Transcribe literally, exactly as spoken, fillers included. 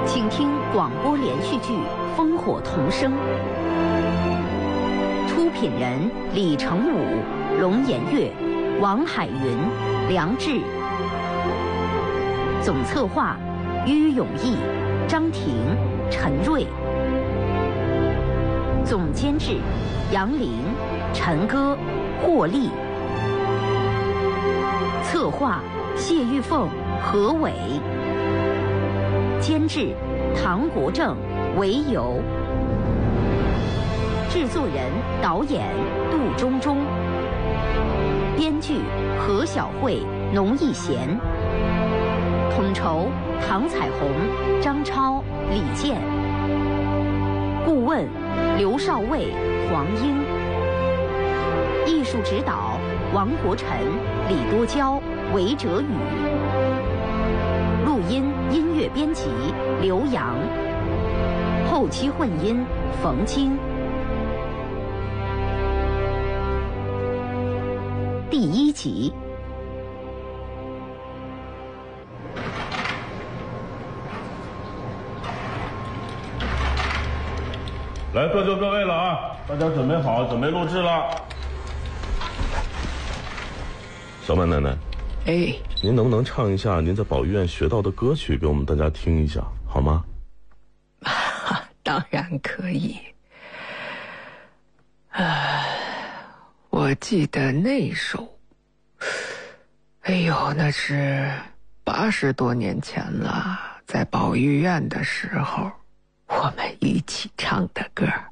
请听广播连续剧《烽火同声》，出品人李成武、龙颜月、王海云、梁志，总策划于永义、张婷、陈瑞，总监制杨林、陈歌、霍丽，策划谢玉凤、何伟，监制唐国正、韦游，制作人、导演杜忠忠，编剧何小慧、农艺贤，统筹唐彩虹、张超、李健，顾问刘少卫、黄英，艺术指导王国臣、李多娇、韦哲宇，录音音乐编辑刘洋，后期混音冯晶。第一集。 来，各就各位了啊！大家准备好，准备录制了。小满奶奶， 哎， 您能不能唱一下您在保育院学到的歌曲给我们大家听一下，好吗？ 当然可以。唉，我记得那首，哎呦，那是八十多年前了，在保育院的时候，我们一起唱的歌。